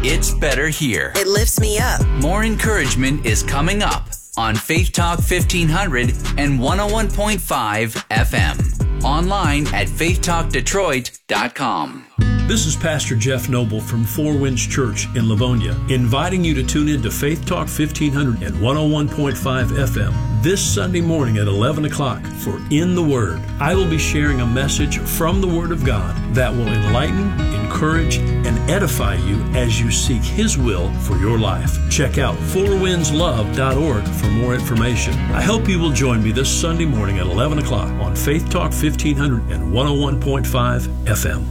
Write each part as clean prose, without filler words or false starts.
It's better here. It lifts me up. More encouragement is coming up on Faith Talk 1500 and 101.5 FM. Online at faithtalkdetroit.com. This is Pastor Jeff Noble from Four Winds Church in Livonia, inviting you to tune in to Faith Talk 1500 and 101.5 FM this Sunday morning at 11 o'clock for In the Word. I will be sharing a message from the Word of God that will enlighten, encourage, and edify you as you seek His will for your life. Check out fourwindslove.org for more information. I hope you will join me this Sunday morning at 11 o'clock on Faith Talk 1500 and 101.5 FM.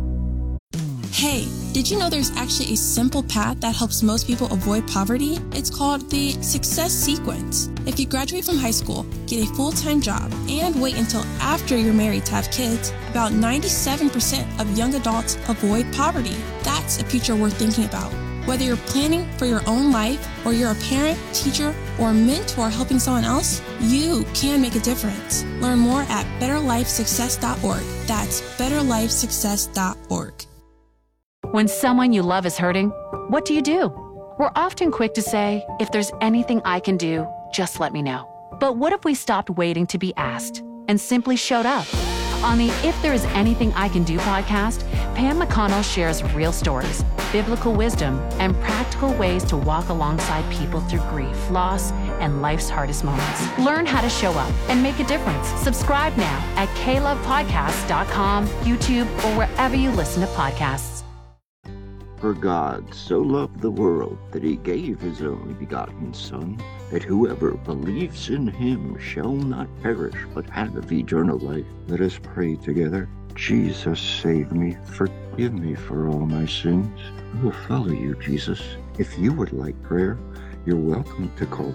Hey, did you know there's actually a simple path that helps most people avoid poverty? It's called the Success Sequence. If you graduate from high school, get a full-time job, and wait until after you're married to have kids, about 97% of young adults avoid poverty. That's a future worth thinking about. Whether you're planning for your own life, or you're a parent, teacher, or mentor helping someone else, you can make a difference. Learn more at betterlifesuccess.org. That's betterlifesuccess.org. When someone you love is hurting, what do? We're often quick to say, if there's anything I can do, just let me know. But what if we stopped waiting to be asked and simply showed up? On the If There Is Anything I Can Do podcast, Pam McConnell shares real stories, biblical wisdom, and practical ways to walk alongside people through grief, loss, and life's hardest moments. Learn how to show up and make a difference. Subscribe now at klovepodcasts.com, YouTube, or wherever you listen to podcasts. For God so loved the world that he gave his only begotten Son, that whoever believes in him shall not perish, but have eternal life. Let us pray together. Jesus, save me. Forgive me for all my sins. I will follow you, Jesus. If you would like prayer, you're welcome to call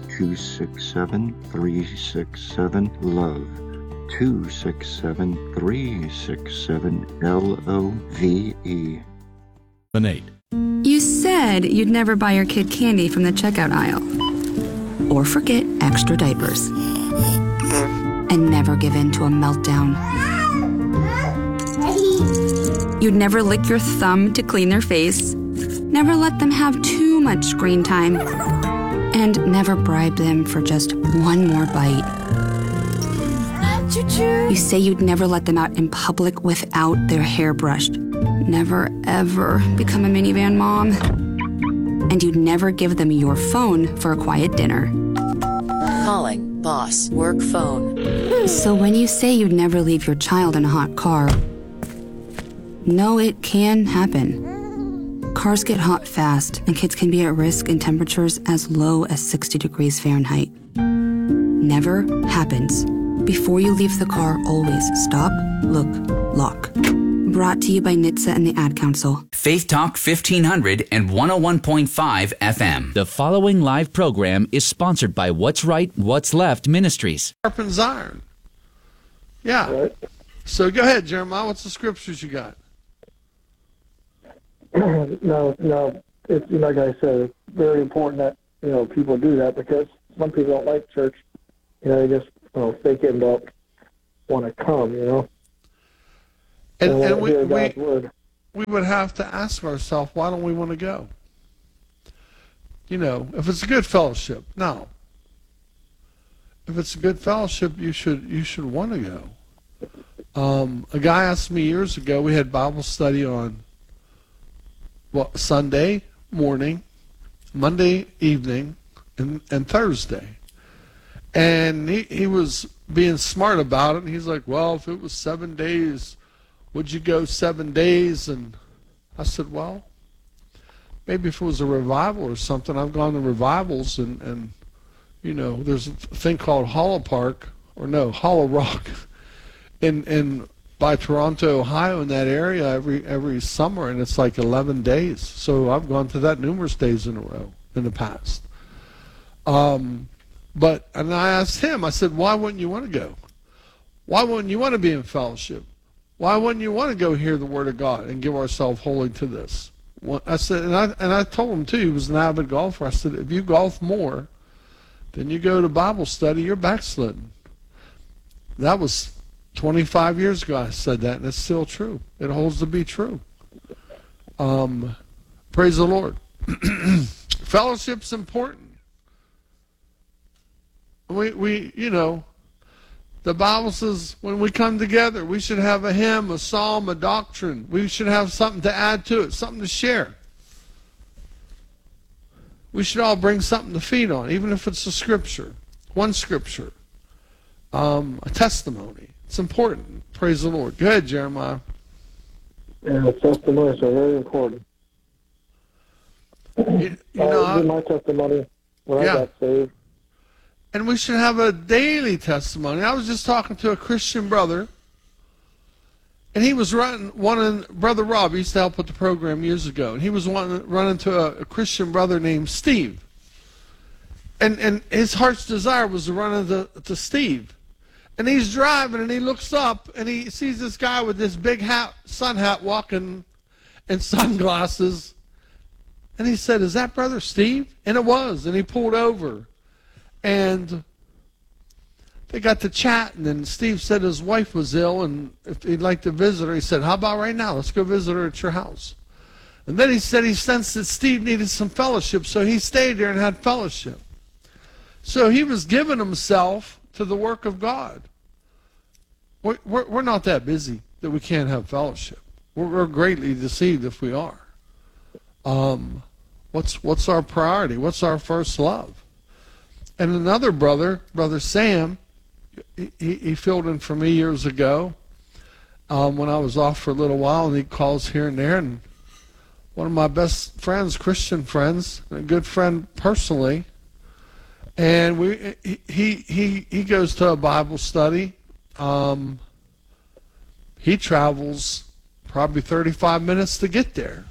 267-367-LOVE. 267-367-LOVE. You said you'd never buy your kid candy from the checkout aisle. Or forget extra diapers. And never give in to a meltdown. You'd never lick your thumb to clean their face. Never let them have too much screen time. And never bribe them for just one more bite. You say you'd never let them out in public without their hair brushed. Never, ever become a minivan mom. And you'd never give them your phone for a quiet dinner. Calling boss work phone. So when you say you'd never leave your child in a hot car, no, it can happen. Cars get hot fast, and kids can be at risk in temperatures as low as 60 degrees Fahrenheit. Never happens. Before you leave the car, always stop, look, lock. Brought to you by NHTSA and the Ad Council. Faith Talk 1500 and 101.5 FM. The following live program is sponsored by What's Right, What's Left Ministries. Sharpens iron. Yeah. Right. So go ahead, Jeremiah. What's the scriptures you got? No. It's like I said, it's very important that people do that, because some people don't like church. They just fake it and don't want to come. And we would have to ask ourselves, why don't we want to go? If it's a good fellowship, no. If it's a good fellowship, you should want to go. A guy asked me years ago, we had Bible study on Sunday morning, Monday evening, and Thursday. And he was being smart about it, and he's like, well, if it was 7 days, would you go 7 days? And I said, well, maybe if it was a revival or something. I've gone to revivals, and there's a thing called Hollow Rock in by Toronto, Ohio, in that area every summer, and it's like 11 days. So I've gone to that numerous days in a row in the past. And I asked him, I said, why wouldn't you want to go? Why wouldn't you want to be in fellowship? Why wouldn't you want to go hear the Word of God and give ourselves wholly to this? I said, and I told him too, he was an avid golfer. I said, if you golf more than you go to Bible study, you're backslidden. That was 25 years ago I said that, and it's still true. It holds to be true. Praise the Lord. Fellowship's important. We the Bible says when we come together, we should have a hymn, a psalm, a doctrine. We should have something to add to it, something to share. We should all bring something to feed on, even if it's a scripture, one scripture, a testimony. It's important. Praise the Lord. Go ahead, Jeremiah. Yeah, testimonies are very important. You know, my testimony when I got saved. And we should have a daily testimony. I was just talking to a Christian brother, and he was Brother Rob used to help with the program years ago, and he was running to a Christian brother named Steve. And his heart's desire was to run into Steve. And he's driving, and he looks up, and he sees this guy with this big sun hat walking and sunglasses. And he said, "Is that Brother Steve?" And it was. And he pulled over. And they got to chatting, and Steve said his wife was ill, and if he'd like to visit her, he said, "How about right now? Let's go visit her at your house." And then he said he sensed that Steve needed some fellowship, so he stayed there and had fellowship. So he was giving himself to the work of God. We're not that busy that we can't have fellowship. We're greatly deceived if we are. What's our priority? What's our first love? And another brother, Brother Sam, he filled in for me years ago when I was off for a little while, and he calls here and there. And one of my best friends, Christian friends, a good friend personally, and he goes to a Bible study. He travels probably 35 minutes to get there.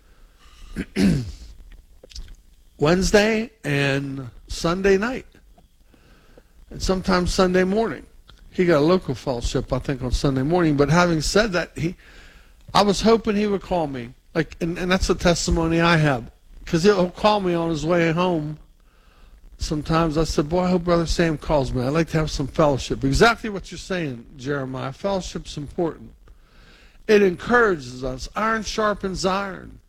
Wednesday and Sunday night, and sometimes Sunday morning. He got a local fellowship, I think, on Sunday morning. But having said that, I was hoping he would call me, and that's a testimony I have, because he'll call me on his way home. Sometimes I said, "Boy, I hope Brother Sam calls me. I'd like to have some fellowship." Exactly what you're saying, Jeremiah. Fellowship's important. It encourages us. Iron sharpens iron.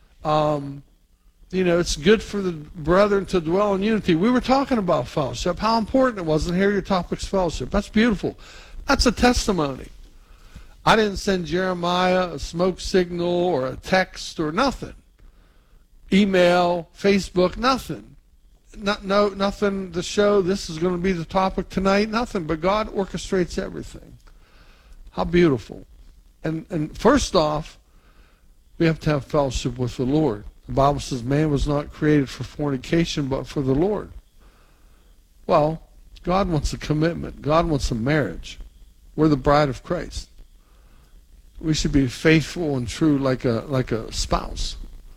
It's good for the brethren to dwell in unity. We were talking about fellowship, how important it was, and here your topic's fellowship. That's beautiful. That's a testimony. I didn't send Jeremiah a smoke signal or a text or nothing. Email, Facebook, nothing. Nothing to show this is going to be the topic tonight, nothing. But God orchestrates everything. How beautiful. And first off, we have to have fellowship with the Lord. The Bible says man was not created for fornication, but for the Lord. Well, God wants a commitment. God wants a marriage. We're the bride of Christ. We should be faithful and true like a spouse.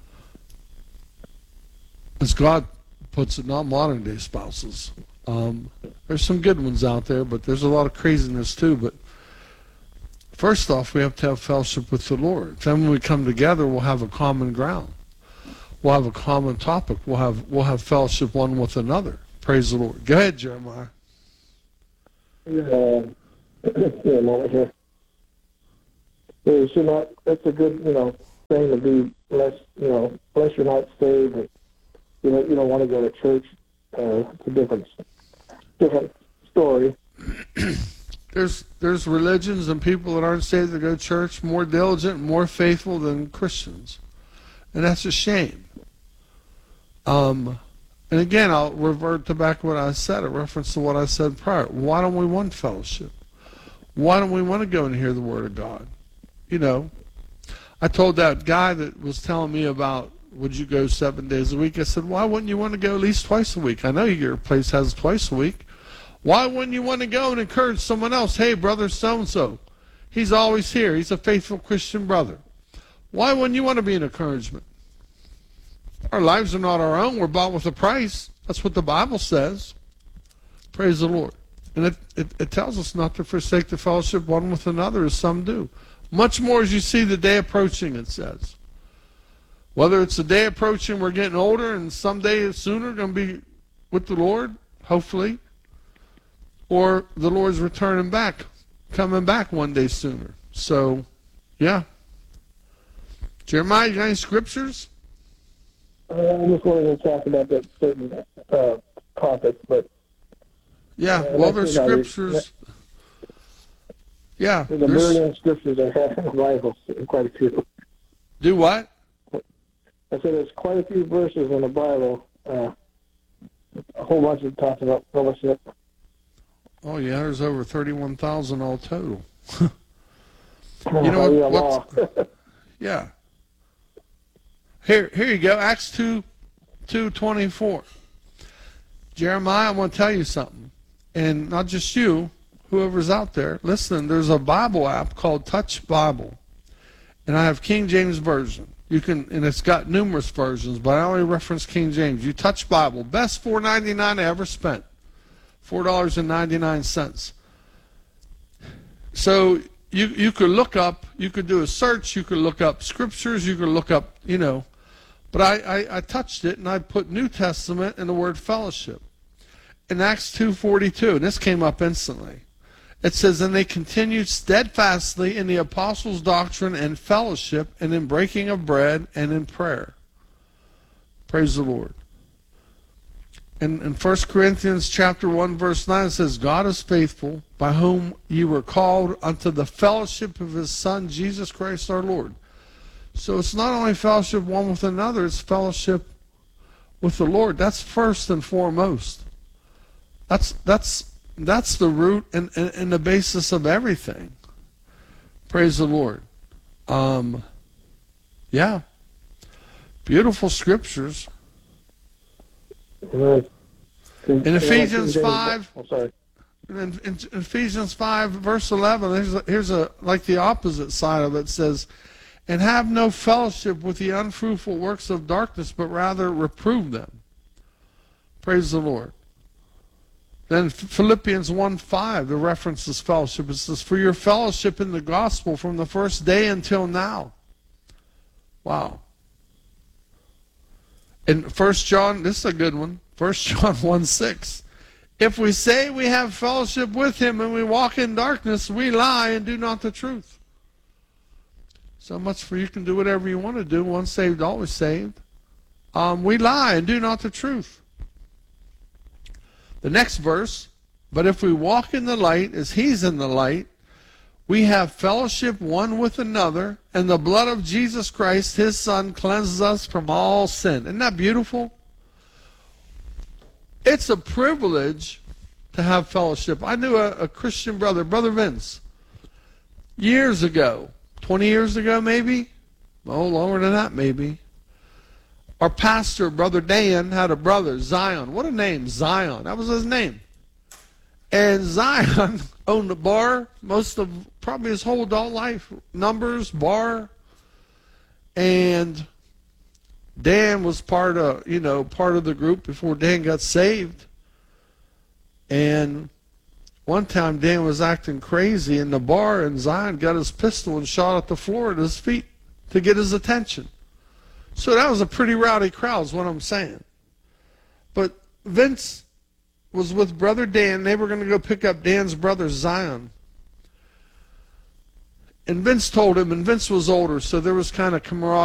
As God puts it, not modern day spouses. There's some good ones out there, but there's a lot of craziness too. But first off, we have to have fellowship with the Lord. Then when we come together, we'll have a common ground. We'll have a common topic. We'll have fellowship one with another. Praise the Lord. Go ahead, Jeremiah. A moment here. You should not. That's a good, thing to be. Unless you're not saved, or, you don't want to go to church. It's a different story. There's religions and people that aren't saved that go to church more diligent, more faithful than Christians, and that's a shame. And again, I'll revert to back what I said, a reference to what I said prior. Why don't we want fellowship? Why don't we want to go and hear the Word of God? I told that guy that was telling me about, would you go 7 days a week? I said, why wouldn't you want to go at least twice a week? I know your place has twice a week. Why wouldn't you want to go and encourage someone else? Hey, brother so-and-so, he's always here. He's a faithful Christian brother. Why wouldn't you want to be an encouragement? Our lives are not our own. We're bought with a price. That's what the Bible says. Praise the Lord. And it tells us not to forsake the fellowship one with another, as some do. Much more as you see the day approaching, it says. Whether it's the day approaching, we're getting older, and someday sooner going to be with the Lord, hopefully, or the Lord's returning back, coming back one day sooner. So, yeah. Jeremiah, you got any scriptures? I just wanted to talk about that certain topic, but yeah, well, there's scriptures. Yeah, there's a million scriptures I have in the Bible, quite a few. Do what? I said there's quite a few verses in the Bible. A whole bunch of talks about fellowship. Oh yeah, there's over 31,000 all total. You know what? Yeah. Here you go. Acts 2:24. Jeremiah, I want to tell you something, and not just you, whoever's out there. Listen, there's a Bible app called Touch Bible, and I have King James version. You can, and it's got numerous versions, but I only reference King James. You Touch Bible, best $4.99 I ever spent, $4.99. So you could look up, you could do a search, you could look up scriptures, you could look up, but I touched it and I put New Testament and the word fellowship. In Acts 2:42, and this came up instantly. It says, and they continued steadfastly in the apostles' doctrine and fellowship, and in breaking of bread and in prayer. Praise the Lord. And in 1 Corinthians chapter 1, verse 9, it says, God is faithful, by whom you were called unto the fellowship of his Son, Jesus Christ our Lord. So it's not only fellowship one with another, it's fellowship with the Lord. That's first and foremost. That's the root and the basis of everything. Praise the Lord. Yeah. Beautiful scriptures. In Ephesians 5, in Ephesians 5, verse 11, here's like the opposite side of it. Says, and have no fellowship with the unfruitful works of darkness, but rather reprove them. Praise the Lord. Then Philippians 1:5, the reference is fellowship. It says, for your fellowship in the gospel from the first day until now. Wow. And 1 John, this is a good one, 1 John 1:6. If we say we have fellowship with him and we walk in darkness, we lie and do not the truth. So much for you can do whatever you want to do. Once saved, always saved. We lie and do not the truth. The next verse, but if we walk in the light as he's in the light, we have fellowship one with another, and the blood of Jesus Christ, his Son, cleanses us from all sin. Isn't that beautiful? It's a privilege to have fellowship. I knew a Christian brother, Brother Vince, years ago, 20 years ago maybe, oh, longer than that maybe. Our pastor, Brother Dan, had a brother, Zion. What a name, Zion. That was his name. And Zion owned a bar most of probably his whole adult life. Numbers, bar. And Dan was part of the group before Dan got saved. And one time Dan was acting crazy in the bar, and Zion got his pistol and shot at the floor at his feet to get his attention. So that was a pretty rowdy crowd is what I'm saying. But Vince was with Brother Dan. They were going to go pick up Dan's brother, Zion. And Vince told him, and Vince was older, so there was kind of camaraderie.